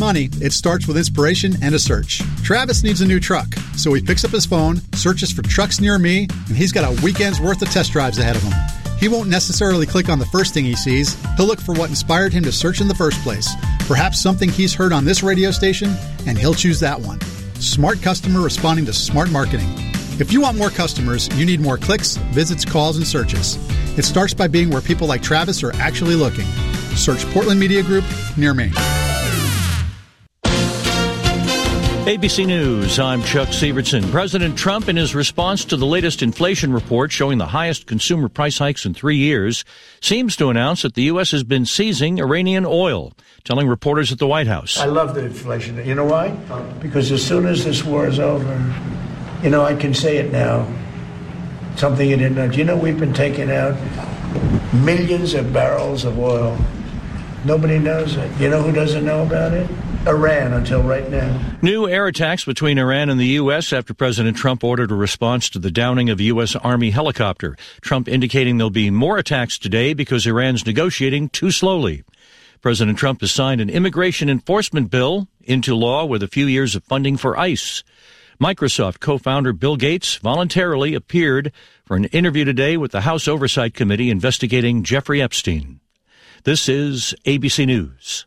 money, it starts with inspiration and a search. Travis needs a new truck, so he picks up his phone, searches for trucks near me, and he's got a weekend's worth of test drives ahead of him. He won't necessarily click on the first thing he sees. He'll look for what inspired him to search in the first place. Perhaps something he's heard on this radio station, and he'll choose that one. Smart customer responding to smart marketing. If you want more customers, you need more clicks, visits, calls, and searches. It starts by being where people like Travis are actually looking. Search Portland Media Group near me. ABC News, I'm Chuck Severson. President Trump, in his response to the latest inflation report showing the highest consumer price hikes in 3 years, seems to announce that the U.S. has been seizing Iranian oil, telling reporters at the White House. I love the inflation. You know why? Because as soon as this war is over, I can say it now. Something you didn't know. We've been taking out millions of barrels of oil. Nobody knows it. You know who doesn't know about it? Iran, until right now. New air attacks between Iran and the U.S. after President Trump ordered a response to the downing of a U.S. Army helicopter. Trump indicating there'll be more attacks today because Iran's negotiating too slowly. President Trump has signed an immigration enforcement bill into law with a few years of funding for ICE. Microsoft co-founder Bill Gates voluntarily appeared for an interview today with the House Oversight Committee investigating Jeffrey Epstein. This is ABC News.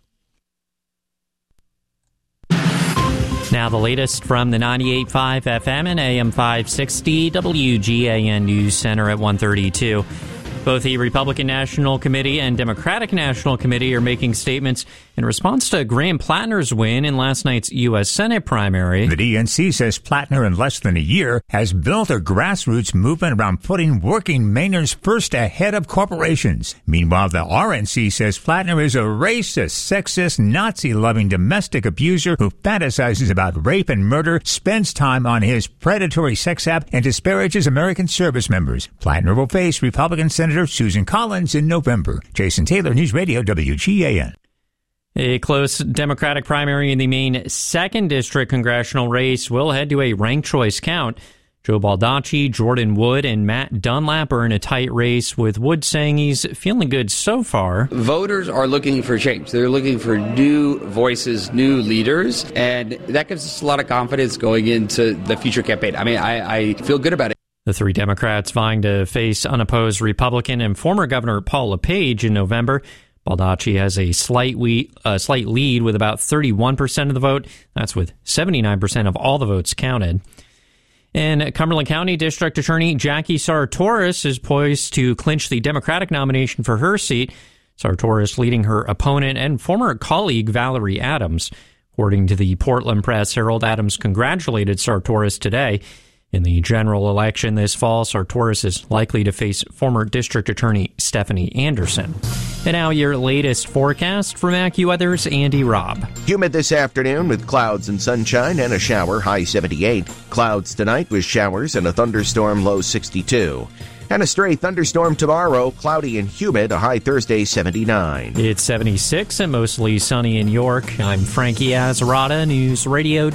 Now the latest from the 98.5 FM and AM 560 WGAN News Center at 1:32. Both the Republican National Committee and Democratic National Committee are making statements in response to Graham Plattner's win in last night's U.S. Senate primary. The DNC says Plattner, in less than a year, has built a grassroots movement around putting working Mainers first ahead of corporations. Meanwhile, the RNC says Plattner is a racist, sexist, Nazi-loving domestic abuser who fantasizes about rape and murder, spends time on his predatory sex app, and disparages American service members. Plattner will face Republican Senator Susan Collins in November. Jason Taylor, News Radio WGAN. A close Democratic primary in the Maine 2nd District congressional race will head to a ranked choice count. Joe Baldacci, Jordan Wood, and Matt Dunlap are in a tight race, with Wood saying he's feeling good so far. Voters are looking for change. They're looking for new voices, new leaders, and that gives us a lot of confidence going into the future campaign. I feel good about it. The three Democrats vying to face unopposed Republican and former Governor Paul LePage in November. Baldacci has a slight lead with about 31% of the vote. That's with 79% of all the votes counted. And Cumberland County District Attorney Jackie Sartoris is poised to clinch the Democratic nomination for her seat. Sartoris leading her opponent and former colleague Valerie Adams. According to the Portland Press-Herald, Adams congratulated Sartoris today. In the general election this fall, Sartoris is likely to face former District Attorney Stephanie Anderson. And now your latest forecast from AccuWeather's Andy Robb. Humid this afternoon with clouds and sunshine and a shower, high 78. Clouds tonight with showers and a thunderstorm, low 62. And a stray thunderstorm tomorrow, cloudy and humid, a high Thursday, 79. It's 76 and mostly sunny in York. I'm Frankie Azarada, News Radio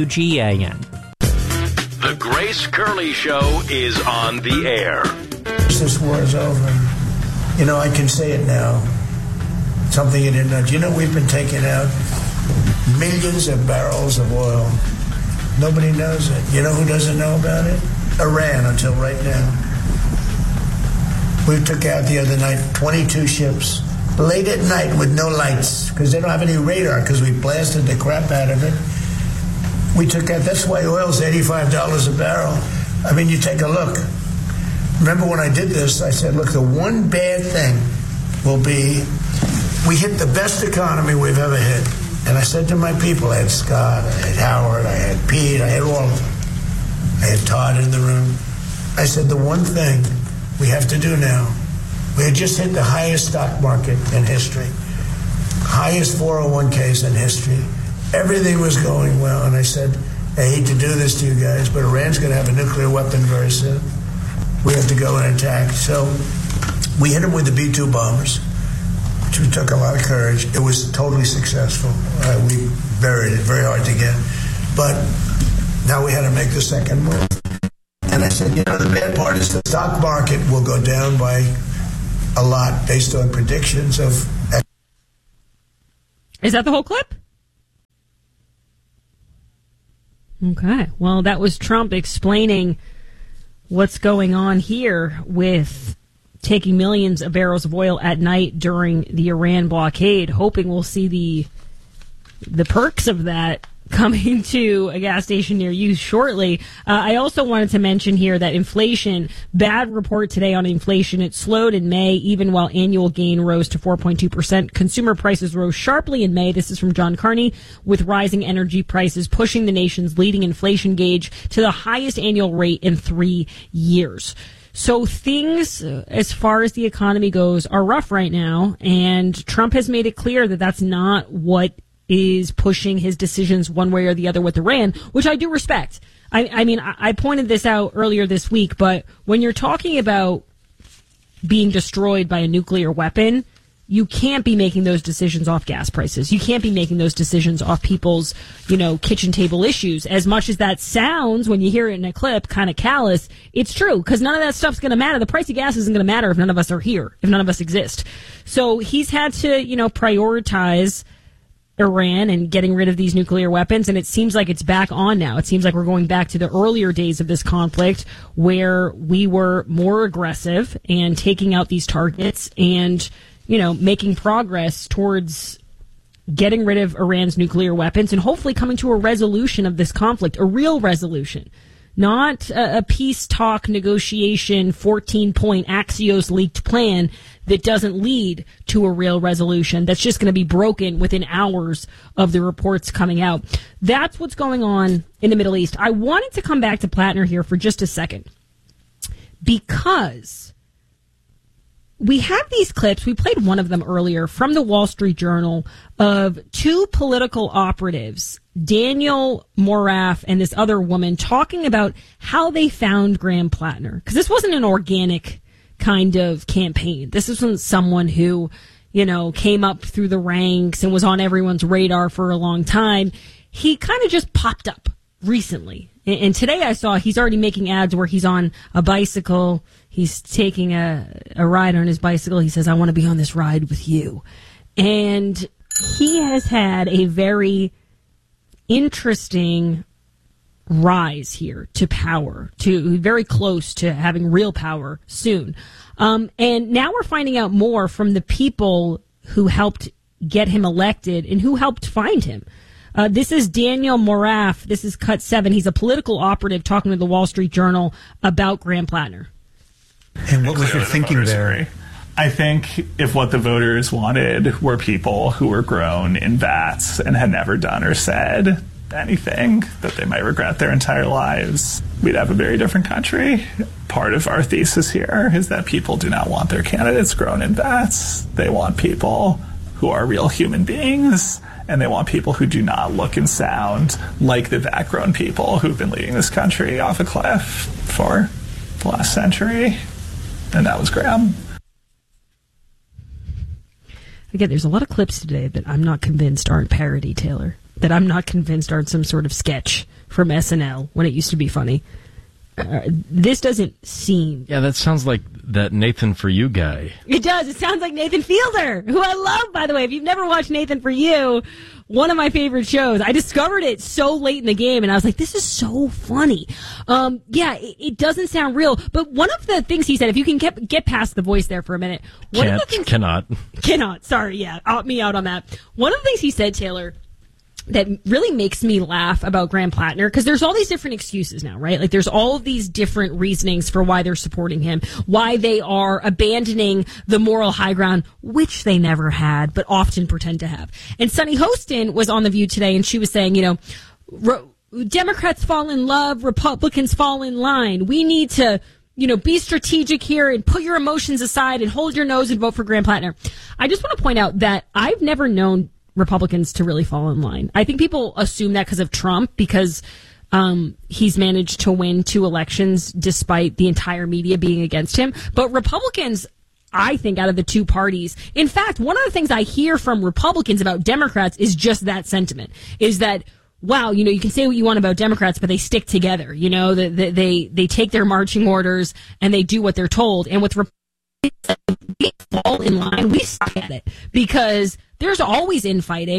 WGAN. The Grace Curley Show is on the air. This war is over. I can say it now. Something you didn't know. We've been taking out millions of barrels of oil. Nobody knows it. You know who doesn't know about it? Iran, until right now. We took out the other night 22 ships. Late at night with no lights, because they don't have any radar, because we blasted the crap out of it. We took out, that's why oil's $85 a barrel. You take a look. Remember when I did this, I said, look, the one bad thing will be we hit the best economy we've ever hit. And I said to my people, I had Scott, I had Howard, I had Pete, I had all of them. I had Todd in the room. I said, the one thing we have to do now, we had just hit the highest stock market in history, highest 401ks in history. Everything was going well, and I said, I hate to do this to you guys, but Iran's going to have a nuclear weapon very soon. We have to go and attack. So we hit them with the B-2 bombers, which took a lot of courage. It was totally successful. We buried it, very hard to get. But now we had to make the second move. And I said, the bad part is the stock market will go down by a lot based on predictions of... Is that the whole clip? Okay. Well, that was Trump explaining what's going on here with taking millions of barrels of oil at night during the Iran blockade, hoping we'll see the perks of that coming to a gas station near you shortly. I also wanted to mention here that inflation, bad report today on inflation. It slowed in May, even while annual gain rose to 4.2%. Consumer prices rose sharply in May. This is from John Carney, with rising energy prices pushing the nation's leading inflation gauge to the highest annual rate in 3 years. So things, as far as the economy goes, are rough right now, and Trump has made it clear that that's not what is pushing his decisions one way or the other with Iran, which I do respect. I mean, I pointed this out earlier this week, but when you're talking about being destroyed by a nuclear weapon, you can't be making those decisions off gas prices. You can't be making those decisions off people's, kitchen table issues. As much as that sounds, when you hear it in a clip, kind of callous, it's true, because none of that stuff's going to matter. The price of gas isn't going to matter if none of us are here, if none of us exist. So he's had to, prioritize Iran and getting rid of these nuclear weapons, and it seems like it's back on now. It seems like we're going back to the earlier days of this conflict where we were more aggressive and taking out these targets and, making progress towards getting rid of Iran's nuclear weapons and hopefully coming to a resolution of this conflict, a real resolution. Not a peace talk negotiation 14-point Axios leaked plan that doesn't lead to a real resolution that's just going to be broken within hours of the reports coming out. That's what's going on in the Middle East. I wanted to come back to Plattner here for just a second because we have these clips. We played one of them earlier from the Wall Street Journal of two political operatives, Daniel Moraff and this other woman, talking about how they found Graham Plattner. Because this wasn't an organic kind of campaign. This isn't someone who, came up through the ranks and was on everyone's radar for a long time. He kind of just popped up recently. And today I saw he's already making ads where he's on a bicycle. He's taking a ride on his bicycle. He says, I want to be on this ride with you. And he has had a very interesting rise here to power, to very close to having real power soon. And now we're finding out more from the people who helped get him elected and who helped find him. This is Daniel Moraff. This is Cut 7. He's a political operative talking to the Wall Street Journal about Graham Plattner. And what was your thinking there? I think if what the voters wanted were people who were grown in vats and had never done or said anything that they might regret their entire lives, we'd have a very different country. Part of our thesis here is that people do not want their candidates grown in vats. They want people who are real human beings, and they want people who do not look and sound like the vat-grown people who've been leading this country off a cliff for the last century. And that was Graham. Again, there's a lot of clips today that I'm not convinced aren't parody, Taylor. That I'm not convinced aren't some sort of sketch from SNL when it used to be funny. This doesn't seem... Yeah, that sounds like that Nathan For You guy. It does. It sounds like Nathan Fielder, who I love, by the way. If you've never watched Nathan For You, one of my favorite shows. I discovered it so late in the game, and I was like, this is so funny. It doesn't sound real. But one of the things he said, if you can get past the voice there for a minute. Cannot. Sorry, yeah. Out me out on that. One of the things he said, Taylor, that really makes me laugh about Graham Plattner, because there's all these different excuses now, right? Like there's all of these different reasonings for why they're supporting him, why they are abandoning the moral high ground, which they never had, but often pretend to have. And Sunny Hostin was on The View today, and she was saying, Democrats fall in love, Republicans fall in line. We need to, be strategic here and put your emotions aside and hold your nose and vote for Graham Plattner. I just want to point out that I've never known Republicans to really fall in line. I think people assume that because of Trump, because he's managed to win 2 elections despite the entire media being against him. But Republicans, I think, out of the 2 parties, in fact, one of the things I hear from Republicans about Democrats is just that sentiment, is that, wow, you can say what you want about Democrats, but they stick together. They take their marching orders and they do what they're told. And with Republicans, we fall in line, we suck at it because there's always infighting.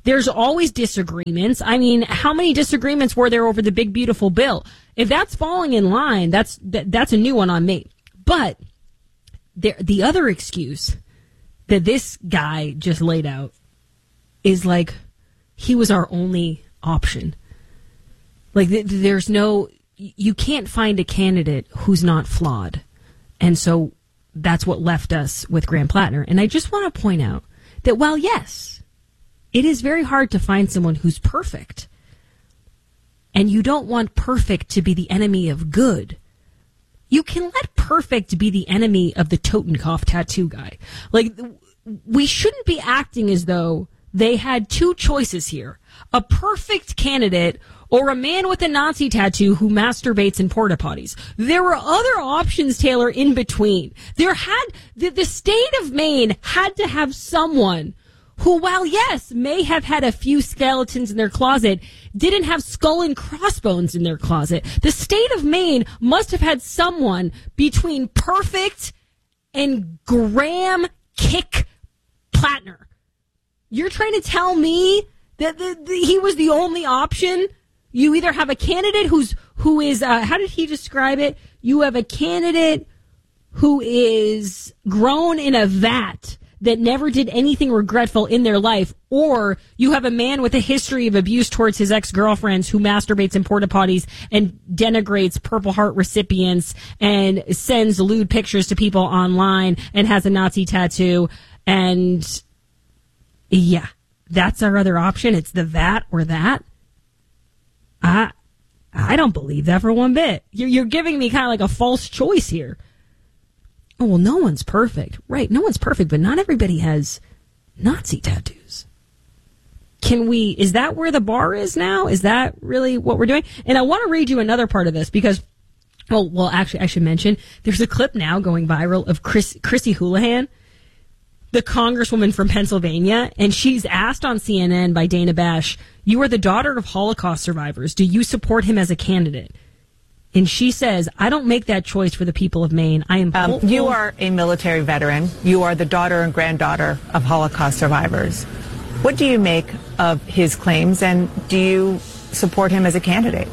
There's always disagreements. I mean, how many disagreements were there over the big, beautiful bill? If that's falling in line, that's a new one on me. But the other excuse that this guy just laid out is like, he was our only option. Like, there's no, you can't find a candidate who's not flawed. And so that's what left us with Graham Plattner. And I just want to point out that while, yes, it is very hard to find someone who's perfect, and you don't want perfect to be the enemy of good, you can let perfect be the enemy of the Totenkopf tattoo guy. Like, we shouldn't be acting as though they had two choices here: a perfect candidate or a man with a Nazi tattoo who masturbates in porta potties. There were other options, Taylor, in between. There had, the state of Maine had to have someone who, while yes, may have had a few skeletons in their closet, didn't have skull and crossbones in their closet. The state of Maine must have had someone between perfect and Graham Kick Plattner. You're trying to tell me that he was the only option? You either have a candidate who is how did he describe it? You have a candidate who is grown in a vat that never did anything regretful in their life, or you have a man with a history of abuse towards his ex-girlfriends who masturbates in porta potties and denigrates Purple Heart recipients and sends lewd pictures to people online and has a Nazi tattoo. And yeah, that's our other option. It's the vat or that. I don't believe that for one bit. You're giving me kind of like a false choice here. Oh, well, no one's perfect. Right, no one's perfect, but not everybody has Nazi tattoos. Is that where the bar is now? Is that really what we're doing? And I want to read you another part of this because, well, actually, I should mention, there's a clip now going viral of Chrissy Houlihan, the congresswoman from Pennsylvania, and she's asked on CNN by Dana Bash, "You are the daughter of Holocaust survivors. Do you support him as a candidate?" And she says, "I don't make that choice for the people of Maine. I am hopeful." You are a military veteran. You are the daughter and granddaughter of Holocaust survivors. What do you make of his claims, and do you support him as a candidate?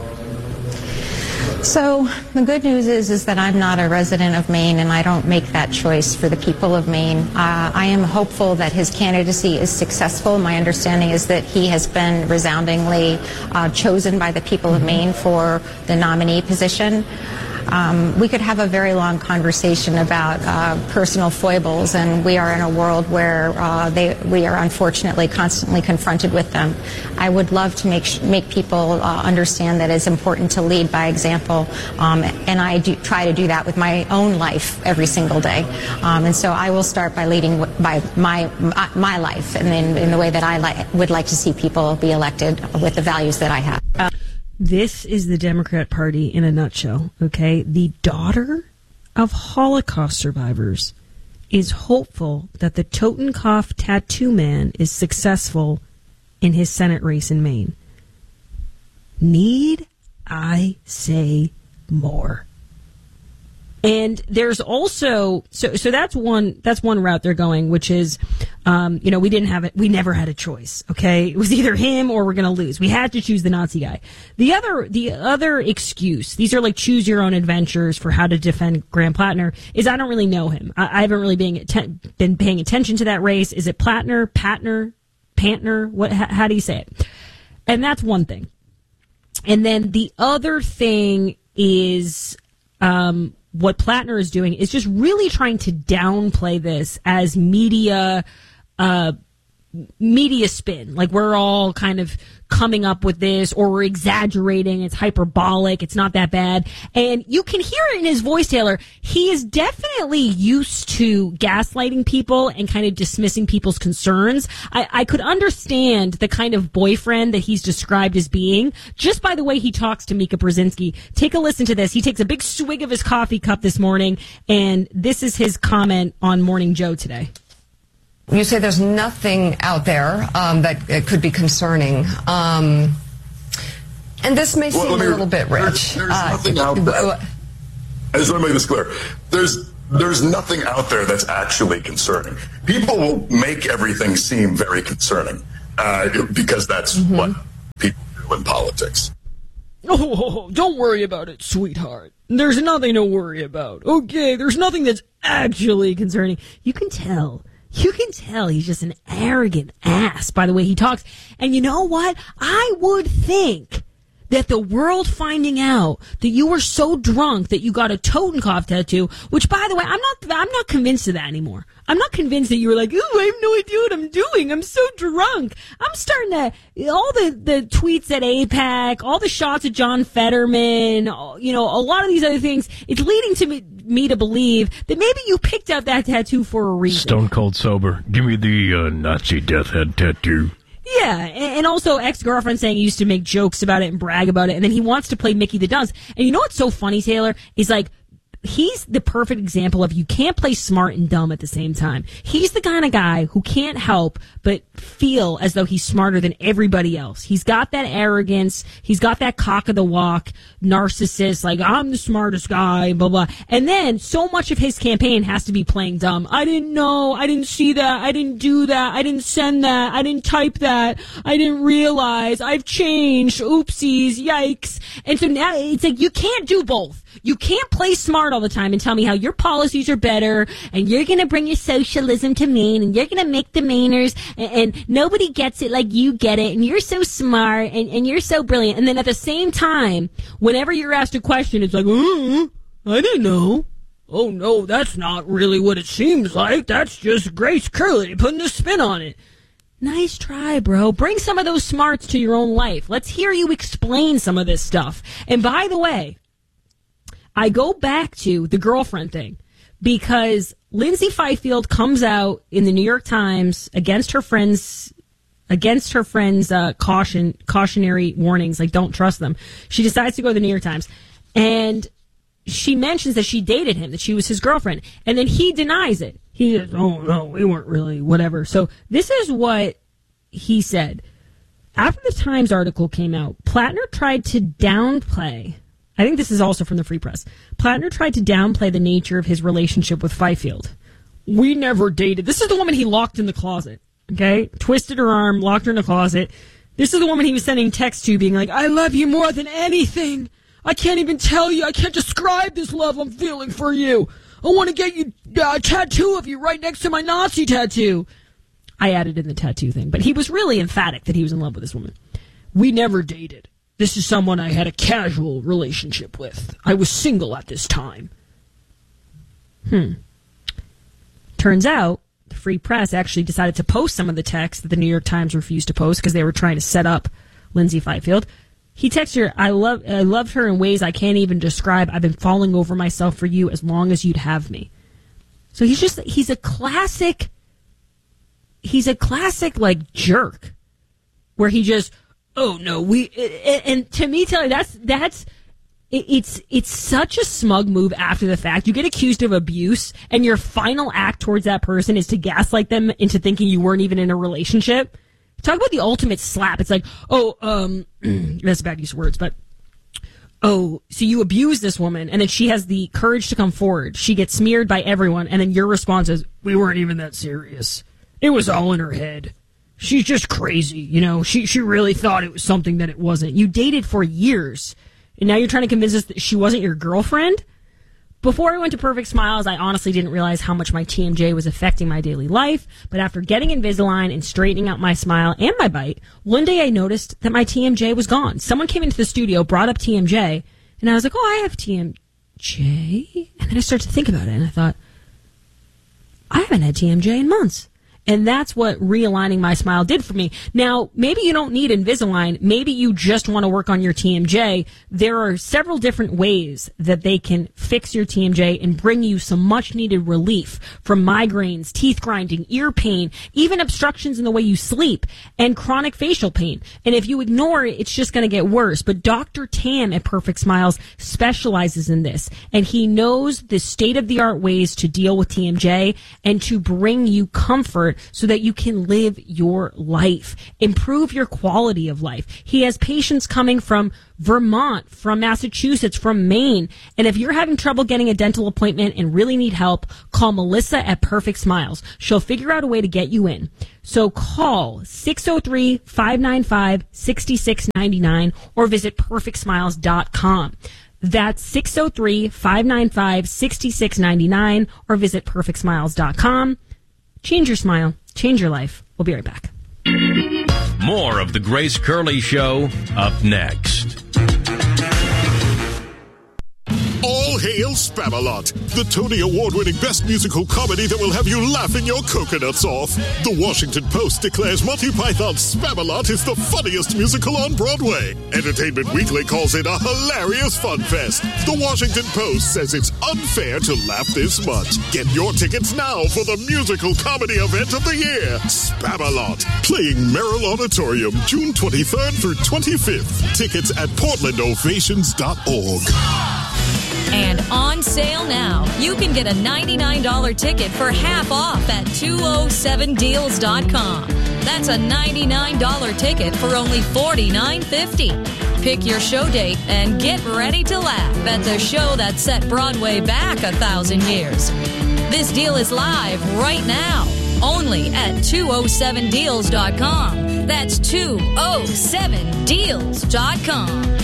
So the good news is that I'm not a resident of Maine, and I don't make that choice for the people of Maine. I am hopeful that his candidacy is successful. My understanding is that he has been resoundingly chosen by the people of Maine for the nominee position. We could have a very long conversation about personal foibles, and we are in a world where we are unfortunately constantly confronted with them. I would love to make people understand that it's important to lead by example, and I do try to do that with my own life every single day. And so I will start by leading by my life, and in the way that I would like to see people be elected with the values that I have. This is the Democrat Party in a nutshell, okay? The daughter of Holocaust survivors is hopeful that the Totenkopf tattoo man is successful in his Senate race in Maine. Need I say more? And there's also so that's one route they're going, which is we never had a choice. Okay, it was either him or we're going to lose. We had to choose the Nazi guy. The other excuse, these are like choose your own adventures for how to defend Graham Plattner, is I don't really know him. I haven't really been paying attention to that race. Is it Plattner, Patner, Pantner? How do you say it? And that's one thing. And then the other thing is what Plattner is doing is just really trying to downplay this as media spin. Like we're all kind of coming up with this, or we're exaggerating. It's hyperbolic. It's not that bad. And you can hear it in his voice, Taylor. He is definitely used to gaslighting people and kind of dismissing people's concerns. I could understand the kind of boyfriend that he's described as being just by the way he talks to Mika Brzezinski. Take a listen to this. He takes a big swig of his coffee cup this morning, and this is his comment on Morning Joe today. You say there's nothing out there that could be concerning. And this may seem a little bit rich. There's nothing out there. I just want to make this clear. There's nothing out there that's actually concerning. People will make everything seem very concerning. because that's what people do in politics. Oh, don't worry about it, sweetheart. There's nothing to worry about. Okay, there's nothing that's actually concerning. You can tell he's just an arrogant ass by the way he talks. And you know what? I would think that the world finding out that you were so drunk that you got a Totenkopf tattoo, which, by the way, I'm not convinced of that anymore. I'm not convinced that you were like, ooh, I have no idea what I'm doing. I'm so drunk. I'm starting to, all the tweets at AIPAC, all the shots at John Fetterman, you know, a lot of these other things, it's leading to me to believe that maybe you picked out that tattoo for a reason. Stone cold sober. Give me the Nazi death head tattoo. Yeah, and also ex-girlfriend saying he used to make jokes about it and brag about it, and then he wants to play Mickey the Dunce. And you know what's so funny, Taylor, is like, he's the perfect example of you can't play smart and dumb at the same time. He's the kind of guy who can't help but feel as though he's smarter than everybody else. He's got that arrogance. He's got that cock of the walk narcissist, like, I'm the smartest guy, blah, blah. And then so much of his campaign has to be playing dumb. I didn't know. I didn't see that. I didn't do that. I didn't send that. I didn't type that. I didn't realize. I've changed. Oopsies. Yikes. And so now it's like you can't do both. You can't play smart all the time and tell me how your policies are better and you're going to bring your socialism to Maine and you're going to make the Mainers and nobody gets it like you get it and you're so smart and you're so brilliant. And then at the same time, whenever you're asked a question, it's like, I didn't know. Oh, no, that's not really what it seems like. That's just Grace Curley putting a spin on it. Nice try, bro. Bring some of those smarts to your own life. Let's hear you explain some of this stuff. And by the way, I go back to the girlfriend thing because Lindsay Fifield comes out in the New York Times against her friends' cautionary warnings, like don't trust them. She decides to go to the New York Times and she mentions that she dated him, that she was his girlfriend, and then he denies it. He says, oh no, we weren't really, whatever. So this is what he said. After the Times article came out, Plattner tried to downplay, I think this is also from the Free Press. Plattner tried to downplay the nature of his relationship with Fifield. We never dated. This is the woman he locked in the closet, okay? Twisted her arm, locked her in the closet. This is the woman he was sending texts to being like, I love you more than anything. I can't even tell you. I can't describe this love I'm feeling for you. I want to get you a tattoo of you right next to my Nazi tattoo. I added in the tattoo thing, but he was really emphatic that he was in love with this woman. We never dated. This is someone I had a casual relationship with. I was single at this time. Turns out, the Free Press actually decided to post some of the texts that the New York Times refused to post because they were trying to set up Lindsay Fifield. He texted her, I loved her in ways I can't even describe. I've been falling over myself for you as long as you'd have me. So he's a classic like jerk where he just, oh no, and to me, Taylor, it's such a smug move after the fact. You get accused of abuse, and your final act towards that person is to gaslight them into thinking you weren't even in a relationship. Talk about the ultimate slap. It's like, that's a bad use of words, but so you abuse this woman, and then she has the courage to come forward. She gets smeared by everyone, and then your response is, we weren't even that serious. It was all in her head. She's just crazy, you know. She really thought it was something that it wasn't. You dated for years, and now you're trying to convince us that she wasn't your girlfriend? Before I went to Perfect Smiles, I honestly didn't realize how much my TMJ was affecting my daily life, but after getting Invisalign and straightening out my smile and my bite, one day I noticed that my TMJ was gone. Someone came into the studio, brought up TMJ, and I was like, I have TMJ? And then I started to think about it, and I thought, I haven't had TMJ in months. And that's what realigning my smile did for me. Now, maybe you don't need Invisalign. Maybe you just want to work on your TMJ. There are several different ways that they can fix your TMJ and bring you some much-needed relief from migraines, teeth grinding, ear pain, even obstructions in the way you sleep, and chronic facial pain. And if you ignore it, it's just going to get worse. But Dr. Tam at Perfect Smiles specializes in this, and he knows the state-of-the-art ways to deal with TMJ and to bring you comfort support so that you can live your life, improve your quality of life. He has patients coming from Vermont, from Massachusetts, from Maine. And if you're having trouble getting a dental appointment and really need help, call Melissa at Perfect Smiles. She'll figure out a way to get you in. So call 603-595-6699 or visit perfectsmiles.com. That's 603-595-6699 or visit perfectsmiles.com. Change your smile. Change your life. We'll be right back. More of the Grace Curley Show up next. All hail Spamalot, the Tony Award-winning best musical comedy that will have you laughing your coconuts off. The Washington Post declares Monty Python's Spamalot is the funniest musical on Broadway. Entertainment Weekly calls it a hilarious fun fest. The Washington Post says it's unfair to laugh this much. Get your tickets now for the musical comedy event of the year, Spamalot, playing Merrill Auditorium June 23rd through 25th. Tickets at portlandovations.org. And on sale now, you can get a $99 ticket for half off at 207deals.com. That's a $99 ticket for only $49.50. Pick your show date and get ready to laugh at the show that set Broadway back 1,000 years. This deal is live right now, only at 207deals.com. That's 207deals.com.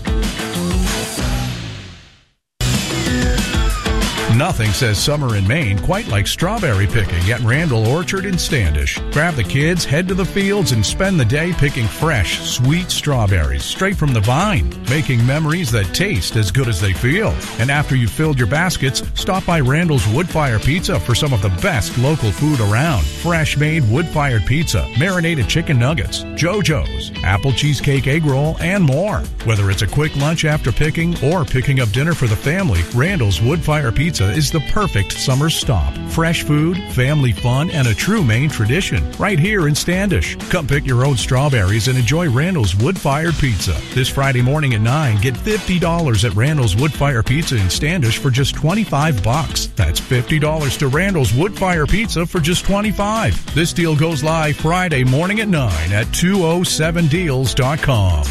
Nothing says summer in Maine quite like strawberry picking at Randall Orchard in Standish. Grab the kids, head to the fields, and spend the day picking fresh, sweet strawberries straight from the vine, making memories that taste as good as they feel. And after you've filled your baskets, stop by Randall's Wood-Fire Pizza for some of the best local food around. Fresh-made wood-fired pizza, marinated chicken nuggets, JoJo's, apple cheesecake egg roll, and more. Whether it's a quick lunch after picking or picking up dinner for the family, Randall's Wood-Fire Pizza is the perfect summer stop. Fresh food, family fun, and a true Maine tradition right here in Standish. Come pick your own strawberries and enjoy Randall's Wood-Fired Pizza. This Friday morning at 9, get $50 at Randall's Wood-Fire Pizza in Standish for just $25. That's $50 to Randall's Wood-Fire Pizza for just $25. This deal goes live Friday morning at 9 at 207deals.com.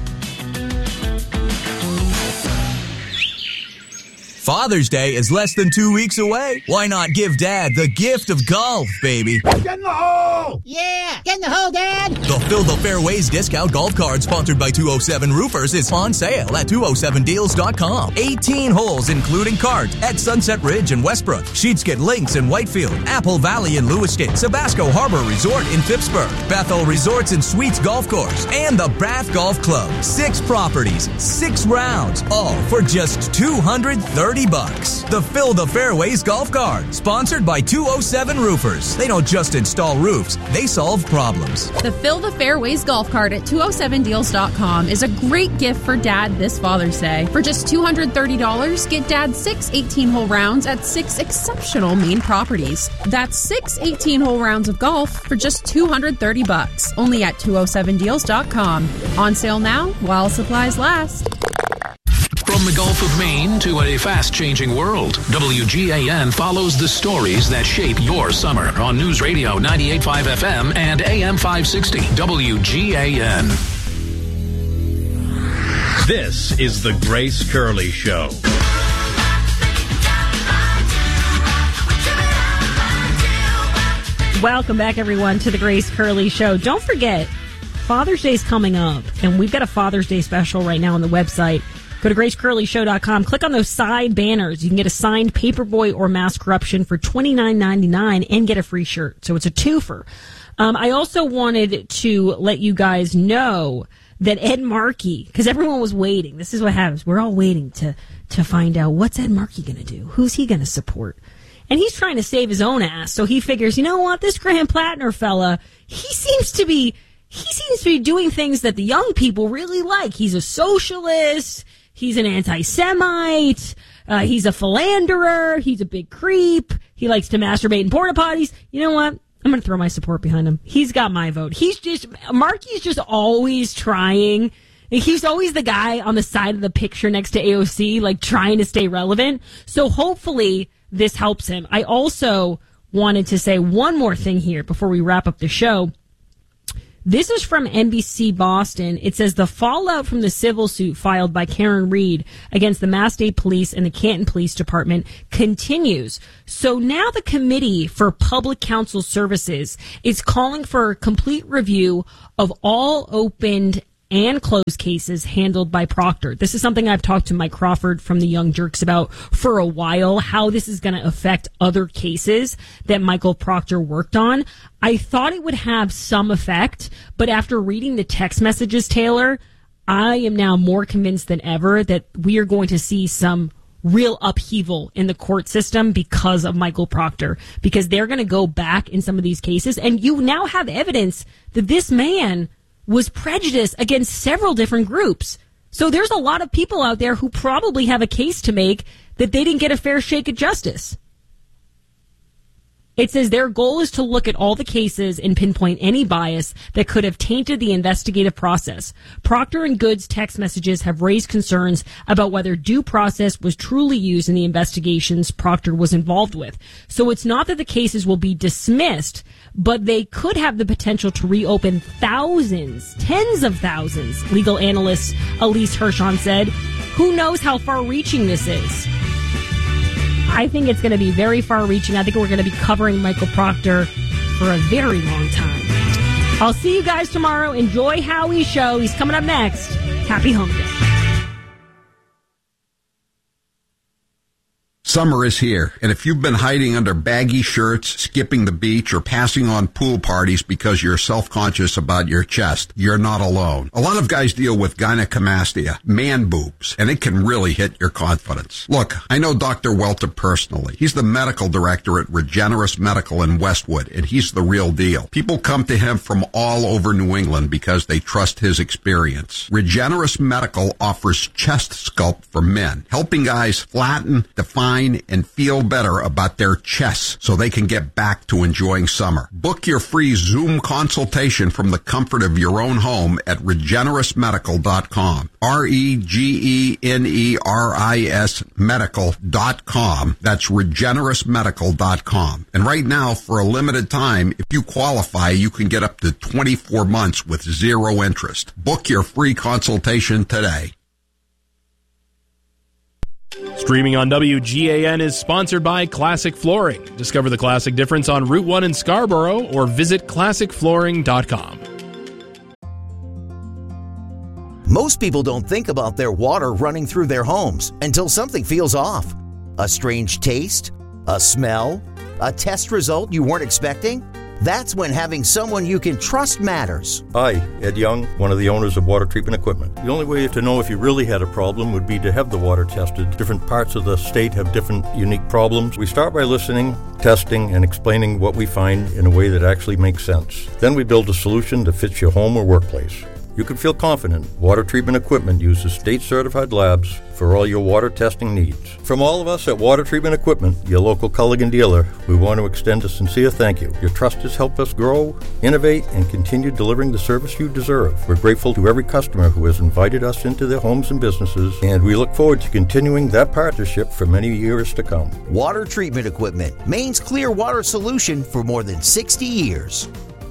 Father's Day is less than 2 weeks away. Why not give Dad the gift of golf, baby? Get in the hole! Yeah, get in the hole, Dad! The Fill the Fairways discount golf card sponsored by 207 Roofers is on sale at 207deals.com. 18 holes including cards at Sunset Ridge in Westbrook, Sheetskin Links in Whitefield, Apple Valley in Lewiston, Sabasco Harbor Resort in Phippsburg, Bethel Resorts and Suites Golf Course, and the Bath Golf Club. 6 properties, 6 rounds, all for just $230. The Fill the Fairways golf cart, sponsored by 207 Roofers. They don't just install roofs, they solve problems. The Fill the Fairways golf cart at 207deals.com is a great gift for Dad this Father's Day. For just $230, get Dad 6 18-hole rounds at 6 exceptional Maine properties. That's 6 18-hole rounds of golf for just $230, only at 207deals.com. On sale now while supplies last. From the Gulf of Maine to a fast-changing world, WGAN follows the stories that shape your summer on News Radio 98.5 FM and AM 560 WGAN. This is the Grace Curley Show. Welcome back, everyone, to the Grace Curley Show. Don't forget, Father's Day's coming up, and we've got a Father's Day special right now on the website. Go to gracecurleyshow.com. Click on those side banners. You can get a signed Paperboy or Mass Corruption for $29.99 and get a free shirt. So it's a twofer. I also wanted to let you guys know that Ed Markey, because everyone was waiting. This is what happens. We're all waiting to find out what's Ed Markey going to do. Who's he going to support? And he's trying to save his own ass. So he figures, you know what? This Graham Plattner fella, he seems to be doing things that the young people really like. He's a socialist. He's an anti-Semite. He's a philanderer. He's a big creep. He likes to masturbate in porta potties. You know what? I'm going to throw my support behind him. He's got my vote. Markey's just always trying. He's always the guy on the side of the picture next to AOC, like trying to stay relevant. So hopefully this helps him. I also wanted to say one more thing here before we wrap up the show. This is from NBC Boston. It says the fallout from the civil suit filed by Karen Reed against the Mass State Police and the Canton Police Department continues. So now the Committee for Public Counsel Services is calling for a complete review of all opened and closed cases handled by Proctor. This is something I've talked to Mike Crawford from the Young Jerks about for a while, how this is going to affect other cases that Michael Proctor worked on. I thought it would have some effect, but after reading the text messages, Taylor, I am now more convinced than ever that we are going to see some real upheaval in the court system because of Michael Proctor, because they're going to go back in some of these cases, and you now have evidence that this man was prejudiced against several different groups. So there's a lot of people out there who probably have a case to make that they didn't get a fair shake of justice. It says their goal is to look at all the cases and pinpoint any bias that could have tainted the investigative process. Proctor & Good's text messages have raised concerns about whether due process was truly used in the investigations Proctor was involved with. So it's not that the cases will be dismissed, but they could have the potential to reopen thousands, tens of thousands, legal analyst Elise Hirschon said. Who knows how far-reaching this is? I think it's going to be very far-reaching. I think we're going to be covering Michael Proctor for a very long time. I'll see you guys tomorrow. Enjoy Howie's show. He's coming up next. Happy Hump Day. Summer is here, and if you've been hiding under baggy shirts, skipping the beach, or passing on pool parties because you're self-conscious about your chest, you're not alone. A lot of guys deal with gynecomastia, man boobs, and it can really hit your confidence. Look, I know Dr. Welter personally. He's the medical director at Regenerous Medical in Westwood, and he's the real deal. People come to him from all over New England because they trust his experience. Regenerous Medical offers chest sculpt for men, helping guys flatten, define, and feel better about their chests so they can get back to enjoying summer. Book your free Zoom consultation from the comfort of your own home at regenerousmedical.com. REGENERIS medical.com. That's regenerousmedical.com. And right now, for a limited time, if you qualify, you can get up to 24 months with zero interest. Book your free consultation today. Streaming on WGAN is sponsored by Classic Flooring. Discover the classic difference on Route 1 in Scarborough or visit classicflooring.com. Most people don't think about their water running through their homes until something feels off. A strange taste, a smell, a test result you weren't expecting. That's when having someone you can trust matters. Hi, Ed Young, one of the owners of Water Treatment Equipment. The only way to know if you really had a problem would be to have the water tested. Different parts of the state have different unique problems. We start by listening, testing, and explaining what we find in a way that actually makes sense. Then we build a solution that fits your home or workplace. You can feel confident Water Treatment Equipment uses state-certified labs for all your water testing needs. From all of us at Water Treatment Equipment, your local Culligan dealer, we want to extend a sincere thank you. Your trust has helped us grow, innovate, and continue delivering the service you deserve. We're grateful to every customer who has invited us into their homes and businesses, and we look forward to continuing that partnership for many years to come. Water Treatment Equipment, Maine's clear water solution for more than 60 years.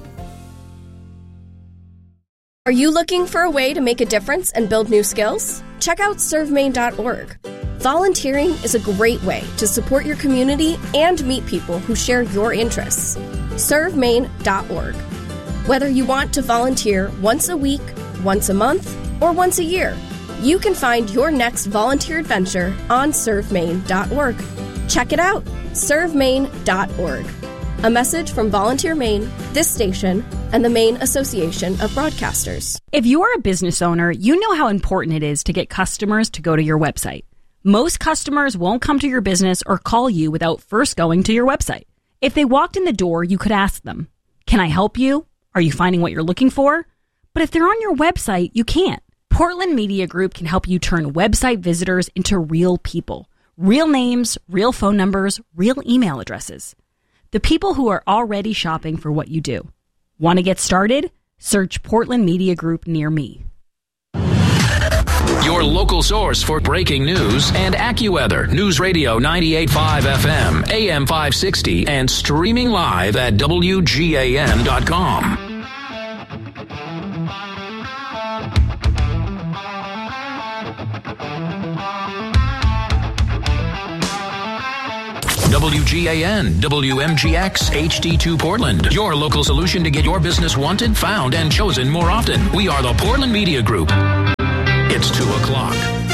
Are you looking for a way to make a difference and build new skills? Check out servemaine.org. Volunteering is a great way to support your community and meet people who share your interests. servemaine.org. Whether you want to volunteer once a week, once a month, or once a year, you can find your next volunteer adventure on servemaine.org. Check it out, servemaine.org. A message from Volunteer Maine, this station, and the Maine Association of Broadcasters. If you're a business owner, you know how important it is to get customers to go to your website. Most customers won't come to your business or call you without first going to your website. If they walked in the door, you could ask them, "Can I help you? Are you finding what you're looking for?" But if they're on your website, you can't. Portland Media Group can help you turn website visitors into real people. Real names, real phone numbers, real email addresses. The people who are already shopping for what you do. Want to get started? Search Portland Media Group near me. Your local source for breaking news and AccuWeather. News Radio 98.5 FM, AM 560, and streaming live at WGAN.com. WGAN, WMGX, HD2 Portland. Your local solution to get your business wanted, found, and chosen more often. We are the Portland Media Group. It's 2 o'clock.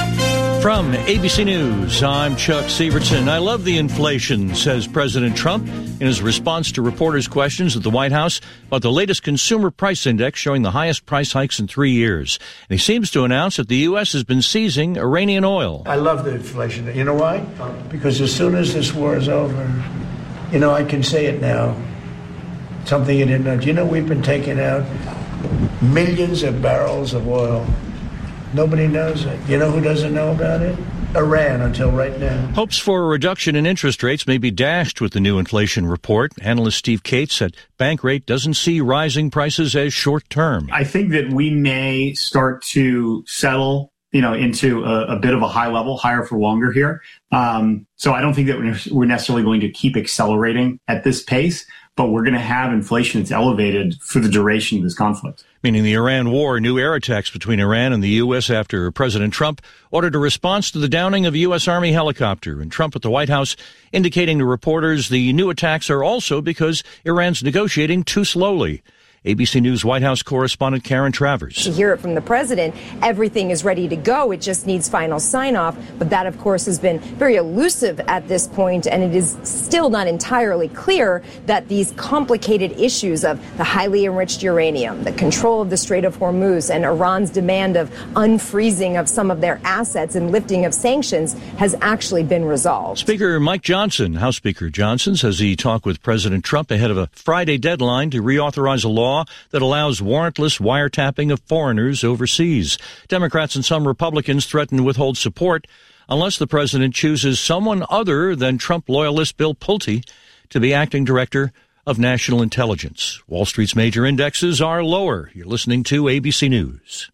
From ABC News, I'm Chuck Severson. I love the inflation, says President Trump in his response to reporters' questions at the White House about the latest consumer price index showing the highest price hikes in 3 years. And he seems to announce that the U.S. has been seizing Iranian oil. I love the inflation. You know why? Because as soon as this war is over, you know, I can say it now. Something you didn't know. Do you know we've been taking out millions of barrels of oil? Nobody knows it. You know who doesn't know about it? Iran, until right now. Hopes for a reduction in interest rates may be dashed with the new inflation report. Analyst Steve Cates said Bankrate doesn't see rising prices as short-term. I think that we may start to settle, into a bit of a high level, higher for longer here. So I don't think that we're necessarily going to keep accelerating at this pace, but we're going to have inflation that's elevated for the duration of this conflict. Meaning the Iran war, new air attacks between Iran and the U.S. after President Trump ordered a response to the downing of a U.S. Army helicopter. And Trump at the White House indicating to reporters the new attacks are also because Iran's negotiating too slowly. ABC News White House correspondent Karen Travers. To hear it from the president, everything is ready to go. It just needs final sign-off. But that, of course, has been very elusive at this point, and it is still not entirely clear that these complicated issues of the highly enriched uranium, the control of the Strait of Hormuz, and Iran's demand of unfreezing of some of their assets and lifting of sanctions has actually been resolved. Speaker Mike Johnson, House Speaker Johnson, says he talked with President Trump ahead of a Friday deadline to reauthorize a law that allows warrantless wiretapping of foreigners overseas. Democrats and some Republicans threaten to withhold support unless the president chooses someone other than Trump loyalist Bill Pulte to be acting director of national intelligence. Wall Street's major indexes are lower. You're listening to ABC News.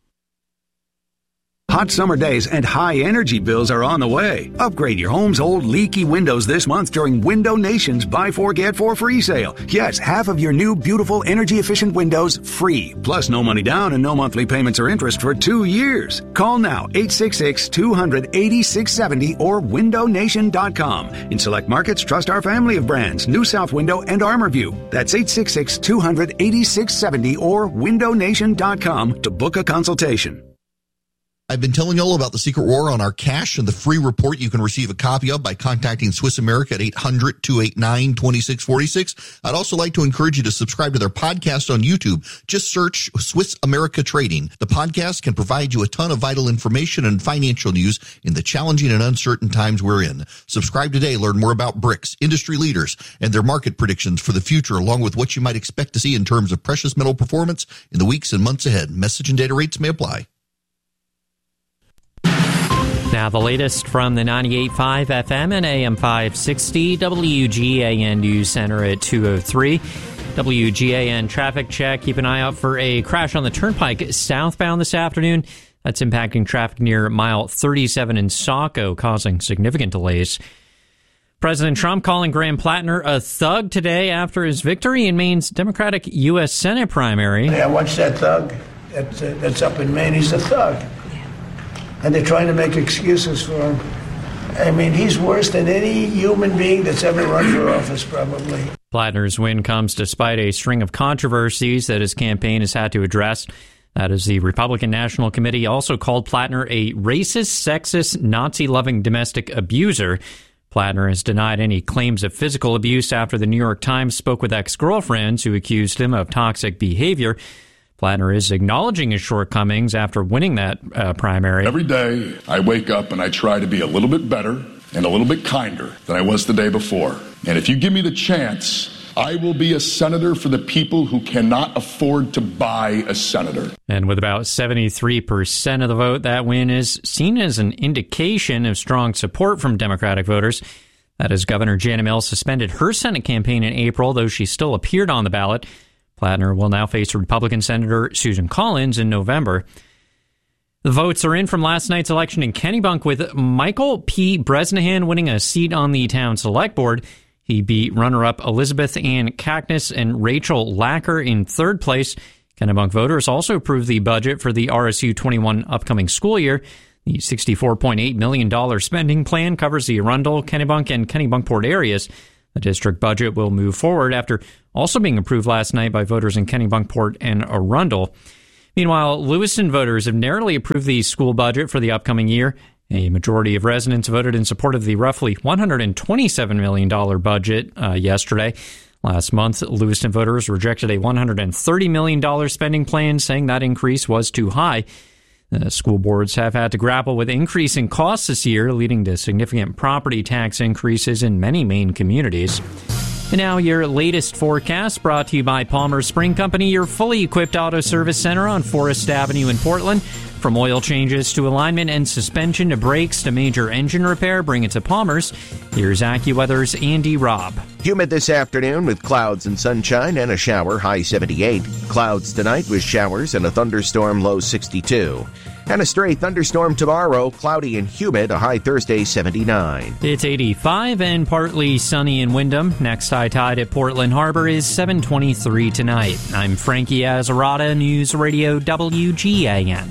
Hot summer days and high energy bills are on the way. Upgrade your home's old leaky windows this month during Window Nation's Buy 4 Get 4 free sale. Yes, half of your new beautiful energy efficient windows free. Plus no money down and no monthly payments or interest for 2 years. Call now 866-200-8670 or windownation.com. In select markets, trust our family of brands, New South Window and ArmorView. That's 866-200-8670 or windownation.com to book a consultation. I've been telling you all about the Secret War on our cash and the free report you can receive a copy of by contacting Swiss America at 800-289-2646. I'd also like to encourage you to subscribe to their podcast on YouTube. Just search Swiss America Trading. The podcast can provide you a ton of vital information and financial news in the challenging and uncertain times we're in. Subscribe today. Learn more about BRICS, industry leaders, and their market predictions for the future, along with what you might expect to see in terms of precious metal performance in the weeks and months ahead. Message and data rates may apply. Now the latest from the 98.5 FM and AM 560 WGAN News Center at 2:03. WGAN traffic check. Keep an eye out for a crash on the Turnpike southbound this afternoon. That's impacting traffic near mile 37 in Saco, causing significant delays. President Trump calling Graham Plattner a thug today after his victory in Maine's Democratic U.S. Senate primary. Hey, I watched that thug that's up in Maine. He's a thug. And they're trying to make excuses for him. I mean, he's worse than any human being that's ever run for office, probably. Plattner's win comes despite a string of controversies that his campaign has had to address. That is, the Republican National Committee also called Plattner a racist, sexist, Nazi-loving domestic abuser. Plattner has denied any claims of physical abuse after the New York Times spoke with ex-girlfriends who accused him of toxic behavior. Plattner is acknowledging his shortcomings after winning that primary. Every day I wake up and I try to be a little bit better and a little bit kinder than I was the day before. And if you give me the chance, I will be a senator for the people who cannot afford to buy a senator. And with about 73% of the vote, that win is seen as an indication of strong support from Democratic voters. That is, Governor Janet Mills suspended her Senate campaign in April, though she still appeared on the ballot. Plattner will now face Republican Senator Susan Collins in November. The votes are in from last night's election in Kennebunk, with Michael P. Bresnahan winning a seat on the town select board. He beat runner-up Elizabeth Ann Cactus and Rachel Lacker in third place. Kennebunk voters also approved the budget for the RSU 21 upcoming school year. The $64.8 million spending plan covers the Arundel, Kennebunk, and Kennebunkport areas. The district budget will move forward after also being approved last night by voters in Kennebunkport and Arundel. Meanwhile, Lewiston voters have narrowly approved the school budget for the upcoming year. A majority of residents voted in support of the roughly $127 million budget yesterday. Last month, Lewiston voters rejected a $130 million spending plan, saying that increase was too high. The school boards have had to grapple with increasing costs this year, leading to significant property tax increases in many Maine communities. And now your latest forecast, brought to you by Palmer Spring Company, your fully equipped auto service center on Forest Avenue in Portland. From oil changes to alignment and suspension to brakes to major engine repair, bring it to Palmer's. Here's AccuWeather's Andy Robb. Humid this afternoon with clouds and sunshine and a shower, high 78. Clouds tonight with showers and a thunderstorm, low 62. And a stray thunderstorm tomorrow, cloudy and humid, a high Thursday, 79. It's 85 and partly sunny in Windham. Next high tide at Portland Harbor is 7:23 tonight. I'm Frankie Azarada, News Radio WGAN.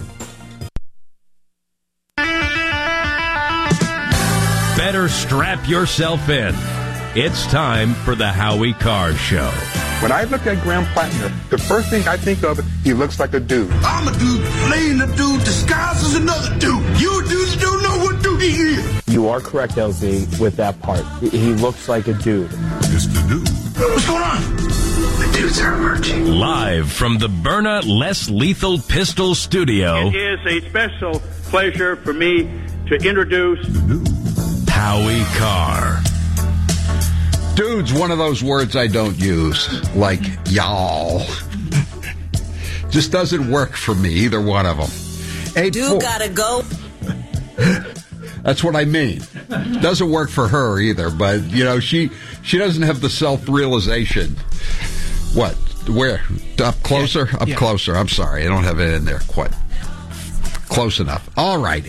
Better strap yourself in. It's time for the Howie Carr Show. When I look at Graham Plattner, the first thing I think of, he looks like a dude. I'm a dude playing a dude disguised as another dude. You dudes don't know what dude he is. You are correct, LZ, with that part. He looks like a dude. Just a dude. What's going on? The dudes are emerging. Live from the Byrna Less Lethal Pistol Studio. It is a special pleasure for me to introduce Howie Carr. Dude's one of those words I don't use, like y'all. Just doesn't work for me, either one of them. Dude gotta go. That's what I mean. Doesn't work for her either, but, you know, she doesn't have the self-realization. What? Where? Up closer? Up closer. I'm sorry. I don't have it in there quite. Close enough. All right.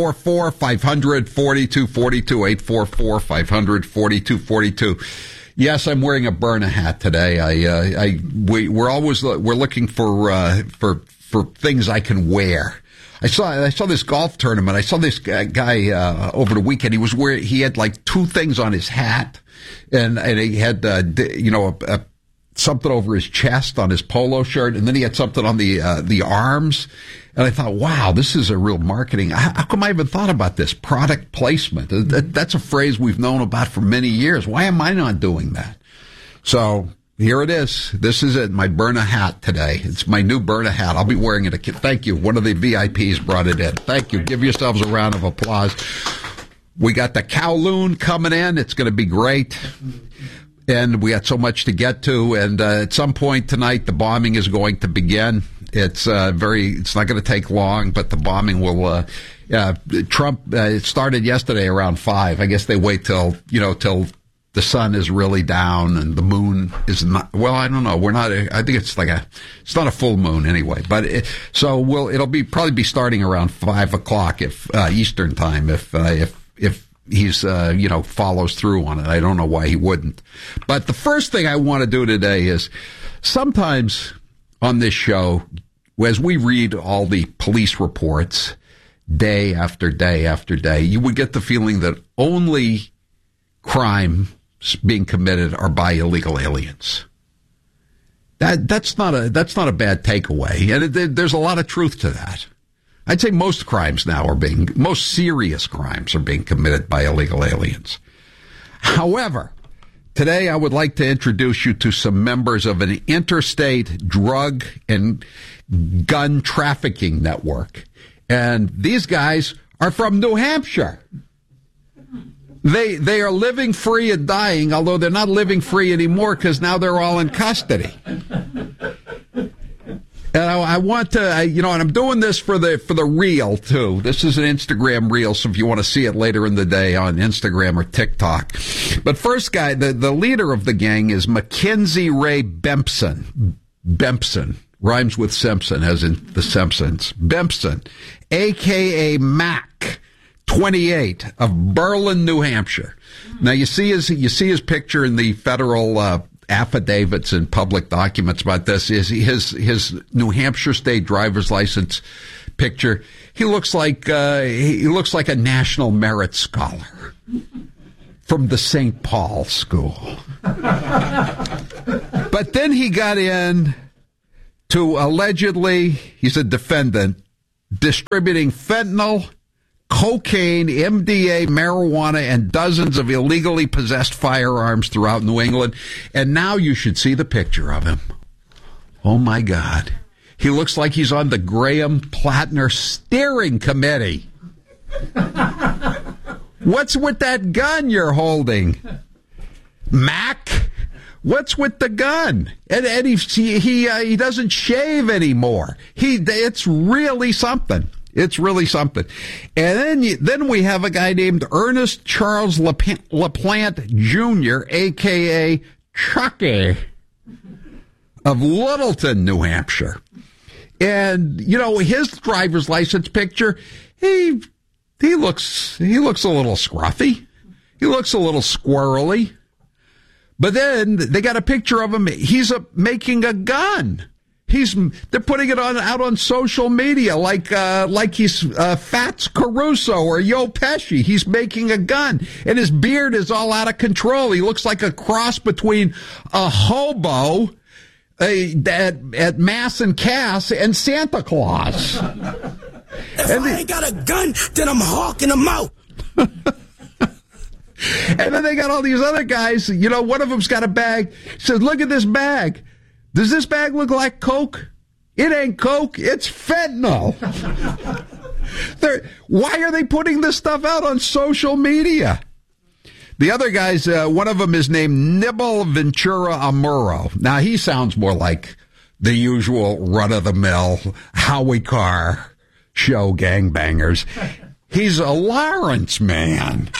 844-500-4242. 844-500-4242. Yes, I'm wearing a Byrna hat today. We're looking for things I can wear. I saw this golf tournament. I saw this guy over the weekend. He had like two things on his hat, and he had something over his chest on his polo shirt, and then he had something on the arms. And I thought, wow, this is a real marketing. How come I haven't thought about this? Product placement. That's a phrase we've known about for many years. Why am I not doing that? So here it is. This is it, my Byrna hat today. It's my new Byrna hat. I'll be wearing it. Thank you. One of the VIPs brought it in. Thank you. Give yourselves a round of applause. We got the Kowloon coming in. It's going to be great. And we got so much to get to. And at some point tonight, the bombing is going to begin. It's it's not going to take long, but the bombing will, Trump, it started yesterday around 5. I guess they wait till the sun is really down and the moon is not, well, I don't know. I think it's it's not a full moon anyway, but it'll probably be starting around 5 o'clock if, Eastern time, if he's, follows through on it. I don't know why he wouldn't. But the first thing I want to do today is sometimes on this show, as we read all the police reports day after day after day, you would get the feeling that only crimes being committed are by illegal aliens. That's not a bad takeaway, and there's a lot of truth to that. I'd say most serious crimes are being committed by illegal aliens. However, today I would like to introduce you to some members of an interstate drug and gun trafficking network. And these guys are from New Hampshire. They are living free and dying, although they're not living free anymore because now they're all in custody. And I want to, and I'm doing this for the reel too. This is an Instagram reel, so if you want to see it later in the day on Instagram or TikTok. But first guy, the leader of the gang is Mackenzie Ray Bempson. rhymes with Simpson, as in The Simpsons. Bempson, a.k.a. Mac, 28, of Berlin, New Hampshire. Now, you see his picture in the federal affidavits and public documents about this. Is his New Hampshire state driver's license picture. He looks like a National Merit Scholar from the St. Paul School. But then he got in to allegedly, he's a defendant, distributing fentanyl, cocaine, MDA, marijuana, and dozens of illegally possessed firearms throughout New England. And now you should see the picture of him. Oh, my God. He looks like he's on the Graham Plattner steering committee. What's with that gun you're holding? Mac? What's with the gun? And he doesn't shave anymore. It's really something. It's really something. And then we have a guy named Ernest Charles LaPlante Jr., a.k.a. Chucky, of Littleton, New Hampshire. And, his driver's license picture, he looks a little scruffy. He looks a little squirrely. But then they got a picture of him. He's making a gun. They're putting it out on social media like he's Fats Caruso or Yo Pesci. He's making a gun, and his beard is all out of control. He looks like a cross between a hobo at Mass and Cass and Santa Claus. If I ain't got a gun, then I'm hawking them out. And then they got all these other guys. One of them's got a bag. He says, "Look at this bag. Does this bag look like Coke? It ain't Coke. It's fentanyl." Why are they putting this stuff out on social media? The other guys, one of them is named Nibble Ventura Amuro. Now, he sounds more like the usual run-of-the-mill Howie Carr show gangbangers. He's a Lawrence man.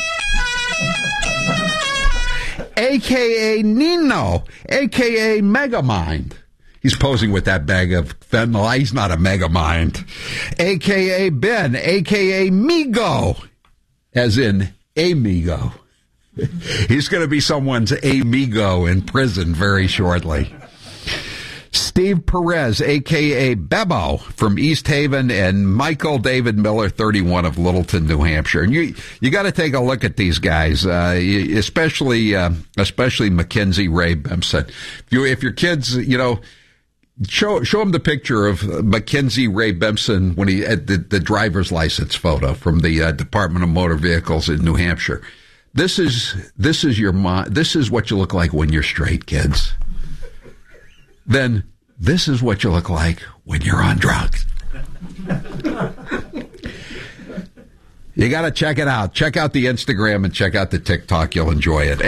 A.K.A. Nino, A.K.A. Megamind. He's posing with that bag of fentanyl. He's not a Megamind. A.K.A. Ben, A.K.A. Migo, as in Amigo. He's going to be someone's amigo in prison very shortly. Steve Perez, a.k.a. Bebo, from East Haven, and Michael David Miller, 31, of Littleton, New Hampshire. And you got to take a look at these guys, especially Mackenzie Ray Bempson. If your kids, show them the picture of Mackenzie Ray Bempson when he had the driver's license photo from the Department of Motor Vehicles in New Hampshire. This is what you look like when you're straight, kids. Then this is what you look like when you're on drugs. You got to check it out. Check out the Instagram and check out the TikTok. You'll enjoy it.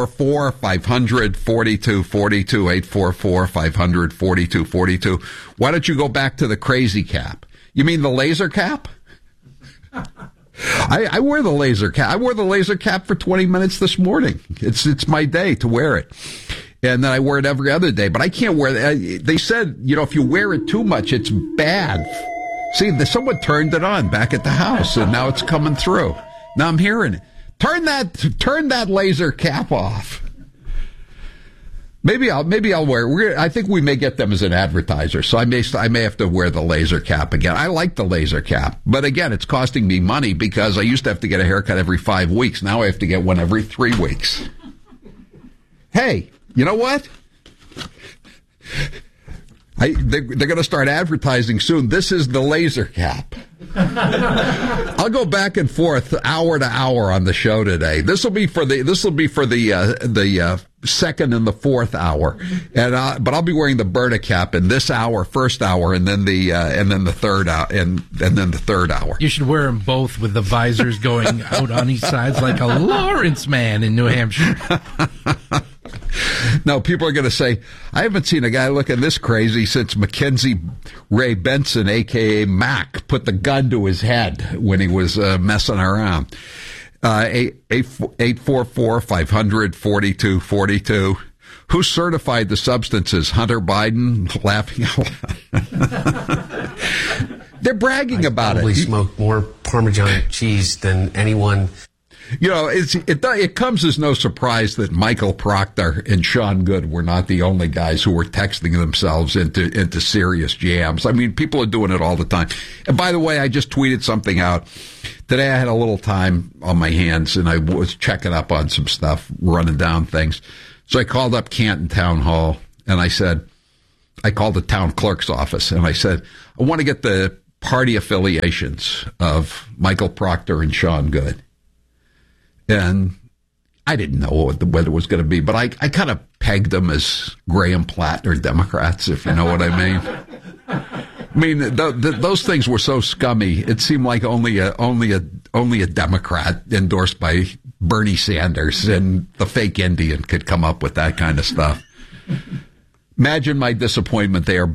844-500-4242. 844-500-4242. Why don't you go back to the crazy cap? You mean the laser cap? I wear the laser cap. I wore the laser cap for 20 minutes this morning. It's my day to wear it. And then I wear it every other day. But I can't wear it. They said, if you wear it too much, it's bad. See, someone turned it on back at the house, and now it's coming through. Now I'm hearing it. Turn that laser cap off. Maybe I'll wear it. I think we may get them as an advertiser, so I may have to wear the laser cap again. I like the laser cap, but again, it's costing me money because I used to have to get a haircut every 5 weeks. Now I have to get one every 3 weeks. Hey, you know what? They're going to start advertising soon. This is the laser cap. I'll go back and forth hour to hour on the show today. This will be for the second and the fourth hour, but I'll be wearing the Berta cap in this hour, first hour, and then the third hour, and then the third hour. You should wear them both with the visors going out on each sides like a Lawrence man in New Hampshire. No, people are going to say, I haven't seen a guy looking this crazy since Mackenzie Ray Benson, a.k.a. Mac, put the gun to his head when he was messing around. 844-500-4242. Who certified the substances? Hunter Biden? Laughing out loud. They're bragging about it. Probably smoked more Parmesan cheese than anyone. You know, it comes as no surprise that Michael Proctor and Sean Good were not the only guys who were texting themselves into serious jams. I mean, people are doing it all the time. And by the way, I just tweeted something out. Today I had a little time on my hands, and I was checking up on some stuff, running down things. So I called up Canton Town Hall, and I called the town clerk's office, and I said, I want to get the party affiliations of Michael Proctor and Sean Good. And I didn't know what it was going to be, but I kind of pegged them as Graham Plattner Democrats, if you know what I mean. I mean, those things were so scummy. It seemed like only a Democrat endorsed by Bernie Sanders and the fake Indian could come up with that kind of stuff. Imagine my disappointment. They are